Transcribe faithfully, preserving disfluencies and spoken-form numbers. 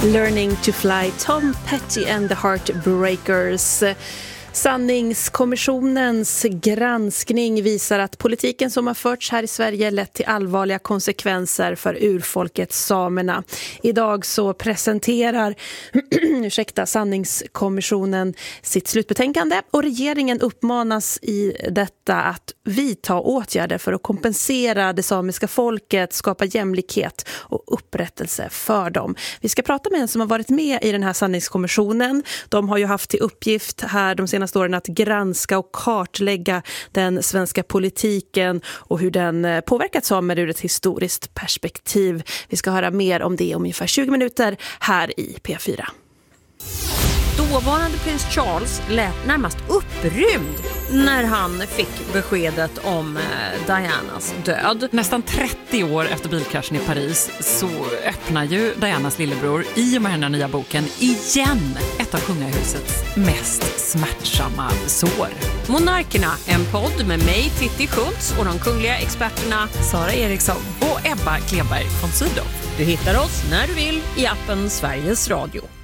Learning to Fly, Tom Petty and the Heartbreakers. Sanningskommissionens granskning visar att politiken som har förts här i Sverige lett till allvarliga konsekvenser för urfolket samerna. Idag så presenterar ursäkta, Sanningskommissionen sitt slutbetänkande och regeringen uppmanas i detta att vidta åtgärder för att kompensera det samiska folket, skapa jämlikhet och upprättelse för dem. Vi ska prata med en som har varit med i den här Sanningskommissionen. De har ju haft till uppgift här de senaste åren att granska och kartlägga den svenska politiken och hur den påverkat samer ur ett historiskt perspektiv. Vi ska höra mer om det om ungefär tjugo minuter här i P fyra. Dåvarande prins Charles lät närmast upprymd när han fick beskedet om Dianas död. Nästan trettio år efter bilkraschen i Paris så öppnar ju Dianas lillebror i och med den här nya boken igen ett av kungahusets mest smärtsamma sår. Monarkerna, en podd med mig Titti Schultz och de kungliga experterna Sara Eriksson och Ebba Kleberg von Sydow. Du hittar oss när du vill i appen Sveriges Radio.